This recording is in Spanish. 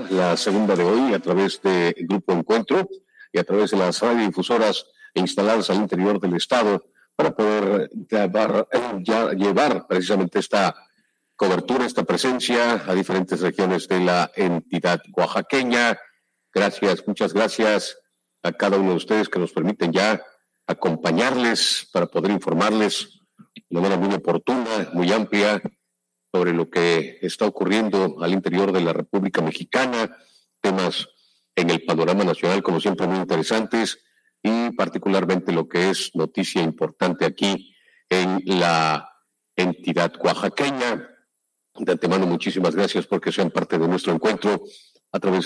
la segunda de hoy, a través de Grupo Encuentro y a través de las radiodifusoras instaladas al interior del estado para poder llevar precisamente esta cobertura, esta presencia a diferentes regiones de la entidad oaxaqueña. Gracias, muchas gracias a cada uno de ustedes que nos permiten ya acompañarles para poder informarles de manera muy oportuna, muy amplia, sobre lo que está ocurriendo al interior de la República Mexicana, temas en el panorama nacional, como siempre, muy interesantes, y particularmente lo que es noticia importante aquí en la entidad oaxaqueña. De antemano, muchísimas gracias porque sean parte de nuestro encuentro a través